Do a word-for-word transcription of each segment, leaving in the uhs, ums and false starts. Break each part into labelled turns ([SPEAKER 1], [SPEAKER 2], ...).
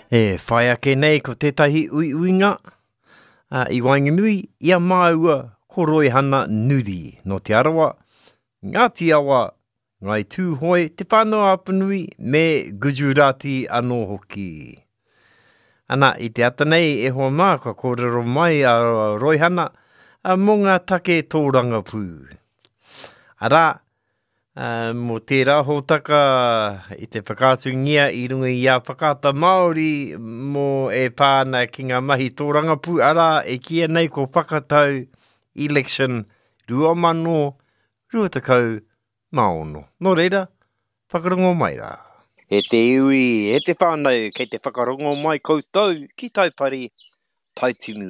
[SPEAKER 1] E whai ake nei ko tētahi ui uinga, uh, i Wainganui, ia māua ko Roihana Nuri no te arawa, Ngāti Awa, Ngai Tūhoi, te whānau apanui, me Gujarati anō hoki. Ana, i te ata nei e hoa mā, ka kōrero mai a Roihana, a mō ngā take tōranga pū. Ara, Uh, mo tērā hōtaka i te whakātungia i runga i a whakāta Māori mo e pāna ki ngā mahi tōranga pū ara e kia nei ko whakatau election rua mano rua takau maono. Nō reira, whakarongo mai rā. E te iwi, e te whānau kei te whakarongo mai koutou ki taupari tautinu.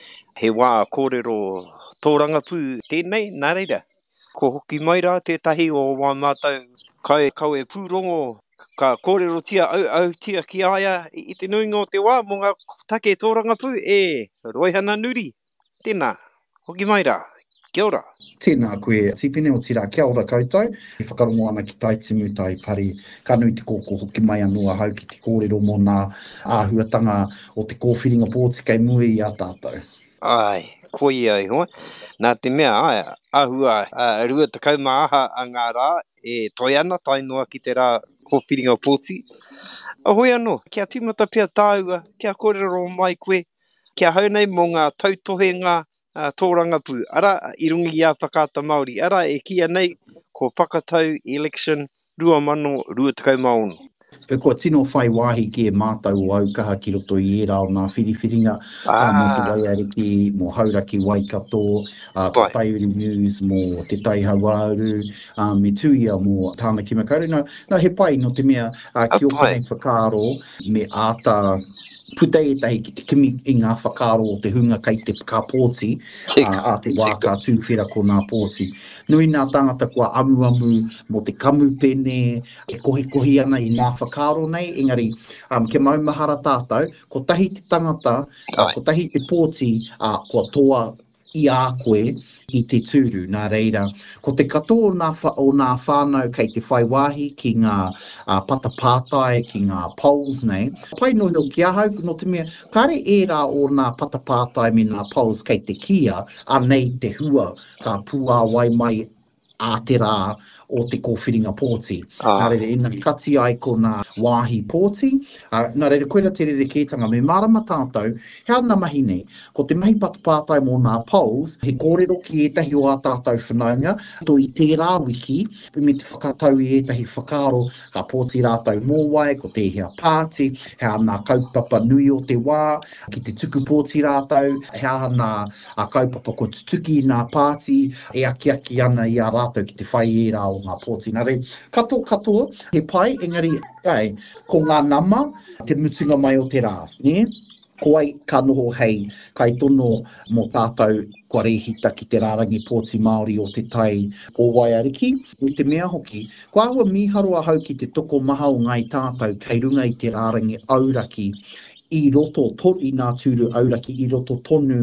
[SPEAKER 1] He wā kōrero tōranga pū tēnei, nā reira. Ko hoki mai rā tētahi o wā mātou kai kau e pūrongo ka kōrero tia au au tia ki aia i, i te nuinga o te wā mō ngā take tōranga pū e Roihana Nuri. Tēnā, hoki mai rā, kia ora.
[SPEAKER 2] Tēnā koe tipene o tira, kia ora koutou. E whakarongo ana ki taitimu tai pari kanui te kōko hoki mai anua hau ki te kōrero mō nā āhuatanga o te kōwhiringa pōti kei mui i a tātou.
[SPEAKER 1] Ai, ko ia i hoa. Nā te mea, ai, ahua uh, rua takau maaha a ngā rā, e toi ana, tai noa ki te rā kōwhiringa pōti. Ahoi anō, kia tīmata pia tāua, kia kōrero mai koe, kia hau nei mō ngā tautohenga uh, tōranga pū. Ara, i rungi i a whakāta Māori, ara e kia nei ko whakatau election rua mano rua takau maono.
[SPEAKER 2] Pe kua tino whai wāhi ki e mātau o aukaha ki roto i e rao nā whiriwhiringa ah. uh, mō te waiariki, mō hauraki waikato, uh, ka Taiuri News, mō te Tai Hauauru, uh, me tuia mō tāna ki makauru. Nā, nā he pai no te mea uh, ki o kai whakaro me āta puta e tahi ki te kimi i ngā whakaro o te hunga kei te ka pōti uh, a te wā ka tūwhera ko ngā pōti. Nui nā tangata kua amu amu mo te kamu pene, e kohi kohi ana i ngā whakaro nei, engari um, ke maumahara tātou, ko tahi te tangata, uh, ko tahi te pōti, uh, ko toa i a koe i te tūru, nā reira. Ko te katoa o nā, o nā whānau kei te whaiwahi ki ngā uh, patapātai, ki ngā polls nei. Pai no no ki ahau, no te mea, kare e rā o nā patapātai me ngā polls kei te kia, a nei te hua, ka pua wai mai a te rā o te kōwhiringa pōti. Ah. Nā reira, ina kati ai ko nā wāhi pōti. Uh, nā reira, koera te rere kētanga, me marama tātou, hea nā mahi nei, ko te mahi patapātai mō nā polls, he kōrero ki etahi o a tātou whanaunga, to i tērā wiki, me te whakatau i etahi whakaro, ka pōti rātou mōwai, ko te hea pāti, hea nā kaupapa nui o te wā, ki te tuku pōti rātou, hea nā a kaupapa ko tutuki nā pāti, e aki aki ana i a rātou ki te whai e rā o ngā pōti. Nā rei, katoa katoa, he pai, engari, ai, ko ngā nama, te mutunga mai o te rā, ne? Ko ai ka noho hei, kai tono mō tātou kua rehita ki te rārangi pōti Māori o te tai o Waiariki. O te mea hoki, ko aua miharoa hau ki te toko maha o ngai tātou kei runga i te rārangi auraki i roto, to, i nā tūru auraki i roto tonu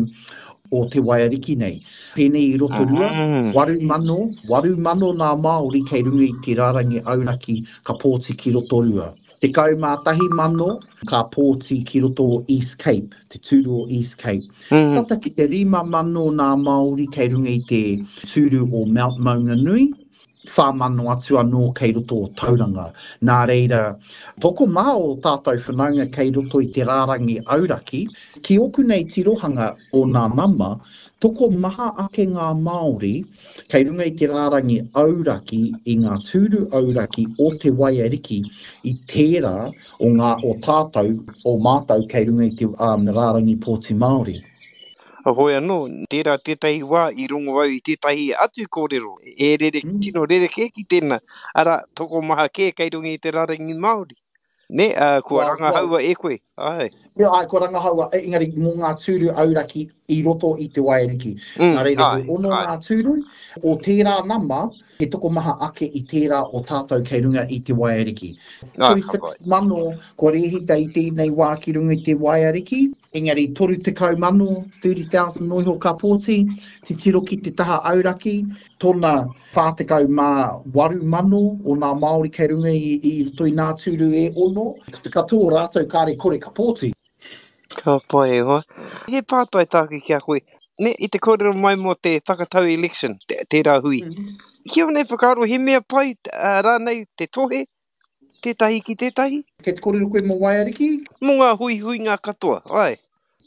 [SPEAKER 2] o te Waiariki nei. Pēnei i roto rua, waru mano, waru mano nā Māori kei runga i te rārangi auraki ka pōti ki roto rua. Te kaumātahi mano, ka pōti ki roto o East Cape, te tūru o East Cape. Mm. Tata ki te rima mano nā Māori kei runga i te tūru o Mount Maunganui, whāmano atu anō kei roto o Tauranga. Nā reira, toko mā o tātou whanaunga kei roto i te rārangi auraki, ki oku nei tirohanga o nā nama, toko maha ake ngā Māori kei runga i te rārangi auraki i ngā tūru auraki o te Waiariki i tērā o ngā o tātou o mātou kei runga i te um, rārangi pōti Māori.
[SPEAKER 1] Ahoi anō, tērā tētahi wā i rongo au i tētahi atu kōrero. E rere, mm. tino rere ke ki tēnā. Ara, toko maha ke kei runga i te rārangi Māori. Ne, uh, kua ranga haua e koe. Ai.
[SPEAKER 2] Ia, ai, kua ranga haua, engari mō ngā tūru auraki i roto i te wairiki.
[SPEAKER 1] Mm,
[SPEAKER 2] Nā reira,
[SPEAKER 1] ai,
[SPEAKER 2] ko ono
[SPEAKER 1] ai.
[SPEAKER 2] ngā tūru, o tērā nama, he toko maha ake i tērā o tātou kei runga i te wairiki.
[SPEAKER 1] Ai, ka pai.
[SPEAKER 2] forty-six mano, ko rehita i tēnei wā ki runga i te wairiki, engari toru te kau mano, thirty thousand noiho ka pōti, te tiro ki te taha auraki, tōna whātekau mā waru mano o ngā Māori kei runga i, i roto i ngā tūru e ono, te katoa rātou kāre kore ka pōti.
[SPEAKER 1] Ka pai e hoa. He pātai tāke ki a koe. Ne, i te kōrero mai mo te whakatau election, te, tērā hui.
[SPEAKER 2] Mm-hmm.
[SPEAKER 1] Kia nei whakaro, he mea pai uh, rānei te tohe, tētahi ki tētahi.
[SPEAKER 2] Kei te kōrero koe mo Wairiki?
[SPEAKER 1] Mo ngā hui hui ngā katoa, ai.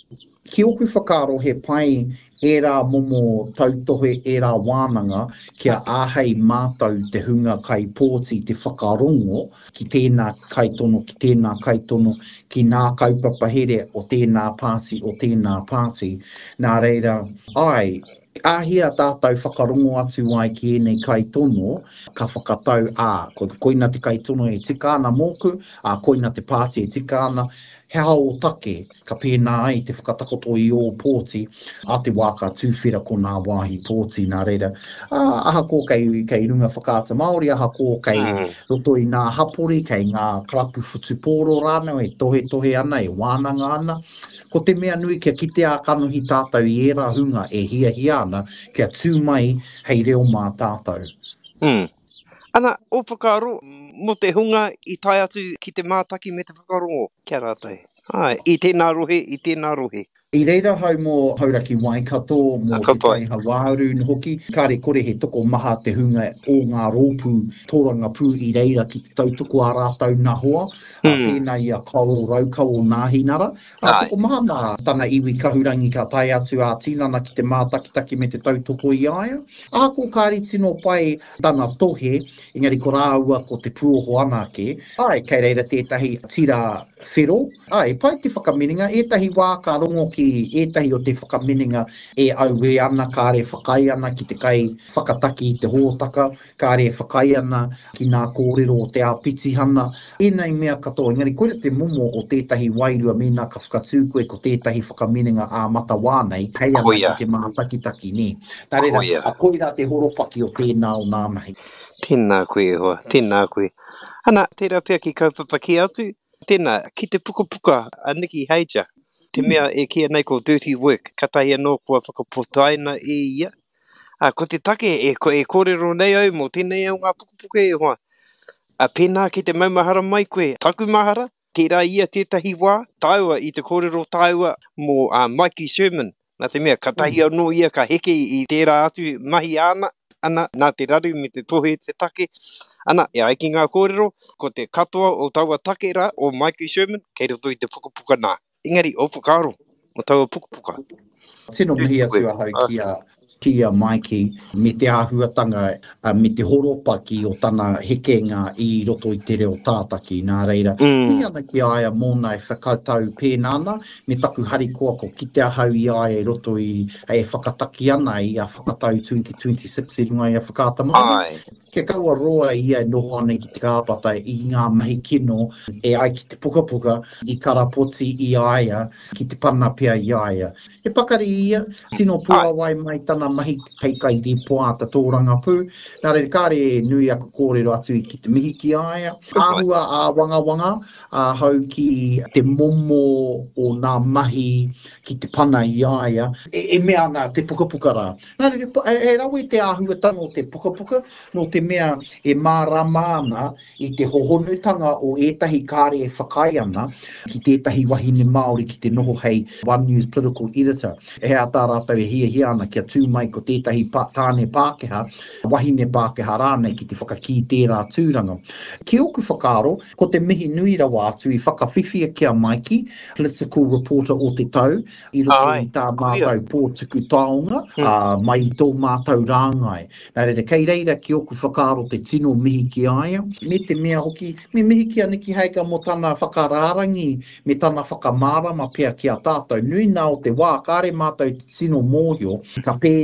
[SPEAKER 2] Ki oku whakaro he pai e rā momo tautohe e rā wānanga kia āhei mātou te hunga kai pōti te whakarongo ki tēnā kaitono, ki tēnā kaitono, ki nā kaupapa here o tēnā pāti, o tēnā pāti. Nā reira, ai, āhia tātou whakarongo atu ai ki enei kaitono, ka whakatau, ā, ko, koina te kaitono e tika ana mōku, ā, koina te pāti e tika ana, he hao take, ka pēnā ai te whakatakoto i o pōti, a te wāka tūwhera ko ngā wāhi pōti nā reira. Ah, aha ko kei, kei runga whakaata Māori, aha ko kei
[SPEAKER 1] Mm.
[SPEAKER 2] roto i ngā hapori, kei ngā karapu whutupōro rāna, e tohe tohe ana, e wānanga ana. Ko te mea nui kia kite a kanuhi tātou i era hunga e hia hia ana, kia tū mai hei reo mā tātou.
[SPEAKER 1] Mm. Ana, o whakaro, mo te hunga i tai atu ki te mātaki me te whakarongo, kia rātai. Ai, i tēnā rohe, i tēnā rohe.
[SPEAKER 2] I reira hau mō Hauraki Waikato, mō
[SPEAKER 1] Ka
[SPEAKER 2] te
[SPEAKER 1] pai.
[SPEAKER 2] tai Hawāru hoki, kāre kore he toko maha te hunga o ngā rōpū, tōranga pū i reira ki te tautoko a rātou nā hoa, a
[SPEAKER 1] Mm.
[SPEAKER 2] pēnā i a kau raukau o Ngāhinara. A
[SPEAKER 1] Ai.
[SPEAKER 2] toko maha nā tana iwi kahurangi ka tai atu a tīnana ki te mātakitaki me te tautoko i aia. A ko kāri tino pai tana tohe, engari ko rāua ko te pūoho anake. Ai, kei reira tētahi tira whero. Ai, pai te whakamininga, ētahi wā ka rongo ki ētahi o te whakamininga e auwe ana, kāre whakai ana ki te kai whakataki i te hōtaka, kāre whakai ana ki ngā kōrero o te āpitihana. Ēnei mea katoa, engari koe te momo o tētahi wairua me nā ka whakatū koe ko tētahi whakamininga a matawānei, hei ana
[SPEAKER 1] Koia.
[SPEAKER 2] ki te mātakitaki ni. Tā reira,
[SPEAKER 1] Koia.
[SPEAKER 2] a koira te horopaki o tēnā o nā mahi.
[SPEAKER 1] Tēnā koe e hoa, tēnā koe. Ana, tērā pia ki kaupapa ki atu, tēnā, ki te puka puka a Nikki Hager, te mea e kia nei ko dirty work, ka tahi anō kua whakapotaina e ia. A, ko te take e, ko e kōrero nei au mo tēnei au ngā puka puka e hoa. A pēnā ki te maumahara mai koe, taku mahara, tērā ia tētahi wā, tāua i te kōrero tāua mō uh, Mikey Sherman. Nā te mea, ka tahi anō ia ka heke i tērā atu mahi ana, ana, nā te raru me te tohe te take. Ana, e ai ki ngā kōrero, ko te katoa o taua take rā o Mikey Sherman, kei roto i te puka puka nā. Engari, o whakaro, o taua puka puka.
[SPEAKER 2] Tino mihi atu a hau ki a, ki a Mikey, me te āhuatanga, uh, me te horopaki o tana hekenga i roto i te reo tātaki, nā reira.
[SPEAKER 1] Mm.
[SPEAKER 2] Ni ana ki aia mōna e whakautau pēnana, me taku harikoa ko kite ahau i aia e roto i e whakataki ana i a whakatau twenty twenty-six i runga i a whakatamana.
[SPEAKER 1] Ai.
[SPEAKER 2] Ke kaua roa ia e noho ana ki te kāpata i ngā mahi kino e ai ki te puka puka i karapoti i aia ki te pana pia i aia. E pakari ia, tino pua wai mai tana mahi keikai ri poata tōranga pū. Nā reira kāre nui aku kōrero atu i ki te mihi ki aia. Āhua a wanga wanga, a hau ki te momo o ngā mahi ki te pana i aia. E, e mea ana te puka puka rā. Nā reira, e, e rawe te āhua tano o te puka puka, no te mea e mārama ana i te hohonutanga o ētahi kāre e whakai ana ki tētahi wahine Māori ki te noho hei One News Political Editor. E hea tā rātou e hia hia ana kia tū mai ko tētahi pā, tāne Pākeha, wahine Pākeha rānei ki te whakaki tērā tūranga. Ki oku whakaro, ko te mihi nui rawa atu i whakawhiwhia kia Mikey, political reporter o te tau, i roto
[SPEAKER 1] Ai,
[SPEAKER 2] i tā
[SPEAKER 1] kuia.
[SPEAKER 2] mātou pōtuku taonga,
[SPEAKER 1] Mm.
[SPEAKER 2] uh, mai i tō mātou rāngai. Nā reira, kei reira ki oku whakaro te tino mihi ki aia, me te mea hoki, me mihi ki a Nikki Hager mo tana whakarārangi, me tana whakamārama pia ki a tātou. Nui nā o te wā, kāre mātou te tino mōhio, ka pē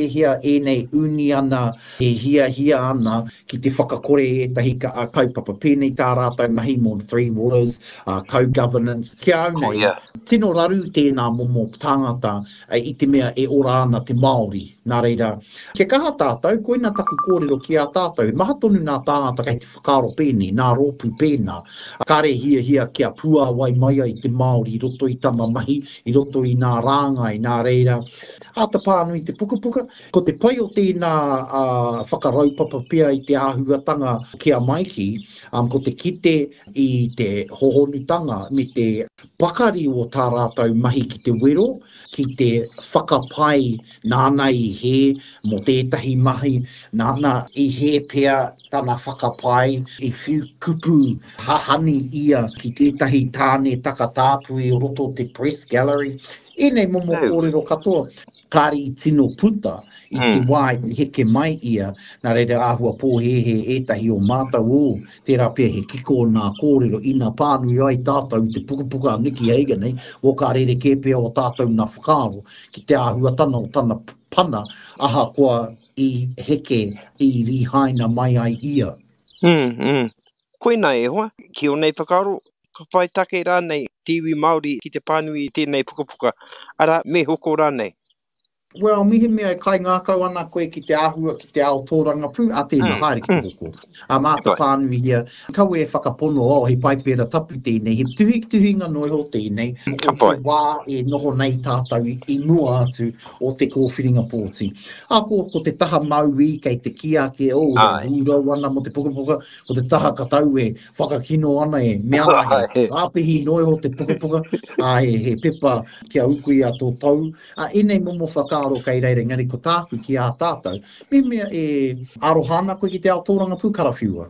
[SPEAKER 2] hia e nei uni ana, e hia hia ana ki te whakakore e tahi ka, uh, kaupapa. Pēnei tā rātou mahi mo Three Waters, uh, co-governance. Kia au nei,
[SPEAKER 1] yeah.
[SPEAKER 2] tino raru tēnā momo tāngata uh, i te mea e ora ana te Māori. Nā reira, ke kaha tātou, koina taku kōrero ki a tātou, maha tonu nā tāngata kei te whakaro pēnei, nā rōpū pēnā. Kare hia hia kia pua wai mai ai te Māori i roto i tama mahi, i roto i nā rāngai, nā reira. Ata pānui te puka puka, ko te pai o tēnā uh, whakaraupapa pia i te āhuatanga kia maiki, um, ko te kite i te hohonutanga me te pakari o tā rātou mahi ki te wero, ki te whakapai nāna i he mo tētahi mahi, nāna i he pia tana whakapai i whiu kupu hahani ia ki tētahi tāne takatāpu i roto te press gallery. E nei momo kōrero katoa, kāre i tino puta i te
[SPEAKER 1] Mm.
[SPEAKER 2] wai i heke mai ia, nā reira āhua pōhehe etahi o mātau o, tērā pia he kiko nā kōrero ina pānui ai tātou i te puka puka niki eiga nei, o kā rere kē pia o tātou nā whakaro, ki te āhua tana o tana pana, aha koa i heke i rihaina mai ai ia.
[SPEAKER 1] Mm, mm. Koina e hoa, ki o nei whakaro, ka whai take rā nei, tiwi Māori ki te pānui i tēnei puka puka, ara me hoko rā nei.
[SPEAKER 2] Well, mihi mea e kai ngākau ana koe ki te āhua, ki te ao tōranga pū, a tēnā,
[SPEAKER 1] Mm,
[SPEAKER 2] haere ki te
[SPEAKER 1] mm.
[SPEAKER 2] hoko. A māta
[SPEAKER 1] Right.
[SPEAKER 2] pānui hia, kau e whakapono o, he pai pēra tapu tēnei, he tuhi tuhinga noi ho tēnei,
[SPEAKER 1] Ka
[SPEAKER 2] o te
[SPEAKER 1] pai.
[SPEAKER 2] wā e noho nei tātou i, i mua atu o te kōwhiringa pōti. A ko, ko te taha maui kei te kia ke o,
[SPEAKER 1] Ai.
[SPEAKER 2] he rūrau ana mo te puka puka, ko te taha katau e whakakino ana e mea
[SPEAKER 1] Ai.
[SPEAKER 2] he āpihi noi ho te puka puka, a he, he pepa kia uku i a tō tau. A inei momo whakaaro kei reire ngari ko tāku ki a tātou. Me mea e arohana koe ki te aotoranga pū karawhiua.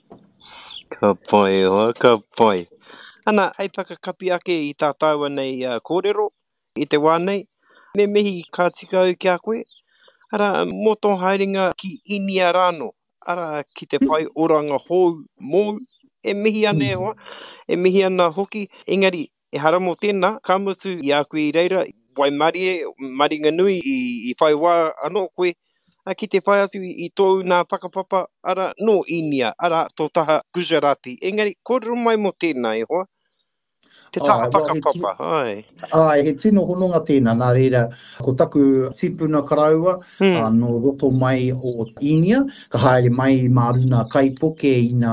[SPEAKER 1] Ka pai hoa, ka pai. Ana, hei whakakapi ake i tā tāua nei uh, kōrero, i te wānei, me mihi ka tika au ki a koe. Ara, mō tō haerenga ki inia rāno, ara ki te pai oranga hou mōu, e mihi ane hoa, e mihi ana hoki, engari, e hara mō tēnā, ka mutu i a koe i reira, wai marie, maringa nui i, i whai wā anō koe, a ki te whai atu i, i tō nā whakapapa, ara no inia, ara tō taha Gujarati. Engari, kōrero mai mō tēnā e hoa, te taha
[SPEAKER 2] Ai, well, he ti-
[SPEAKER 1] whakapapa, ai.
[SPEAKER 2] Ai, he tino hononga tēnā, nā reira, ko taku tipuna karaua,
[SPEAKER 1] Hmm.
[SPEAKER 2] uh, no roto mai o Inia, ka haere mai i Maruna Kaipoke i nā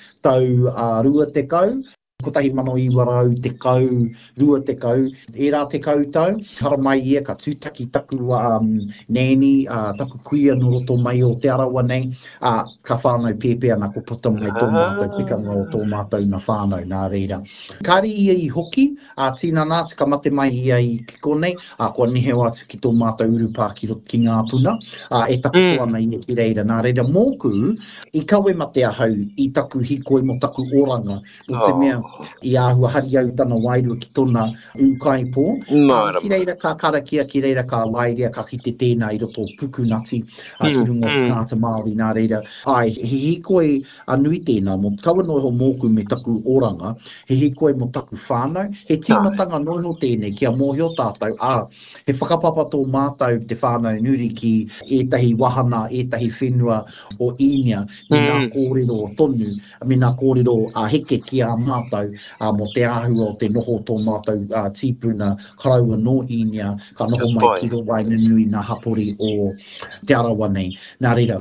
[SPEAKER 2] tau uh, rua te kau, ko tahi mano i warau te kau, rua te kau, e rā te kau tau, hara mai ia ka tūtaki taku um, nēni, uh, taku kuia no roto mai o te arawa nei, uh, ka whānau pēpea nā ko puta mai tō mātou pikanga o tō mātou na whānau nā reira. Kāri ia i hoki, a uh, tīna nā te ka mate mai ia i kiko nei, a uh, kua niheo atu ki tō mātou urupā ki, ki ngā puna, uh, e taku
[SPEAKER 1] Mm.
[SPEAKER 2] mm. ana i ki reira. Nā reira mōku, i kawe mate ahau i taku hikoi mo taku oranga, o te
[SPEAKER 1] Oh.
[SPEAKER 2] mea i āhua hari au tana wairua ki tōna ukaipō.
[SPEAKER 1] Mara,
[SPEAKER 2] Um, ki reira ka karakia, ki reira ka wairia, ka kite tēnā i roto pukunati, uh,
[SPEAKER 1] Mm,
[SPEAKER 2] ki rungo
[SPEAKER 1] mm.
[SPEAKER 2] whakāta Māori nā reira. Ai, he hikoi anui tēnā, mo kawa noi ho mōku me taku oranga, he hikoi mo taku whānau, he tīmatanga noi ho tēnei, kia mōhio tātou, a, he whakapapa tō mātou te whānau nuri ki ētahi wahana, ētahi whenua o Inia, me
[SPEAKER 1] Mm.
[SPEAKER 2] nā kōrero o tonu, me nā kōrero a heke ki a mātou, a mo te āhua o te noho tō mātou a tīpuna karaua no Inia, ka noho
[SPEAKER 1] Ka
[SPEAKER 2] mai
[SPEAKER 1] pai.
[SPEAKER 2] ki ro Wainganui nā hapori o te arawa nei. Nā reira,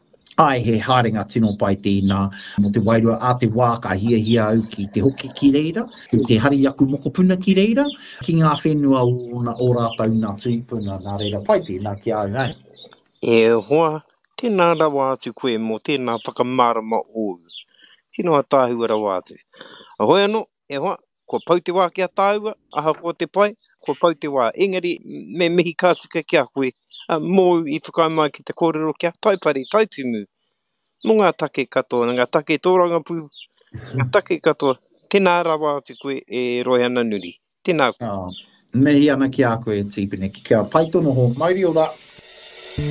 [SPEAKER 2] ai he harenga tino pai tēnā, mo te wairua a te wā ka hia hia au ki te hoki ki reira, ki te hari aku mokopuna ki reira, ki ngā whenua o, na, o rātau nā tūpuna, nā reira pai tēnā ki au, nei.
[SPEAKER 1] E hoa, tēnā rawa atu koe mō tēnā whakamārama o. Tino a tāhua rawa atu. A hoi anō, e hoa, ko pau te wā kia tāua, aha ko te pai, ko pau te wā. Engari, me mihi kātika kia koe, a, mō i whakai mai ki te kōrero kia taipari, taitumu. Mō ngā take katoa, ngā take tōranga pū, ngā take katoa, tēnā rawa atu koe e roi ana nuri. Tēnā koe.
[SPEAKER 2] Oh, mehi ana ki a koe tīpine, ki kia paitono ho, mauri o rā.